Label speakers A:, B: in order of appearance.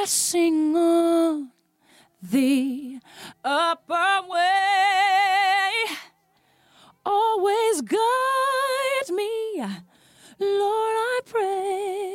A: pressing on the upper way. Always guide me, Lord, I pray.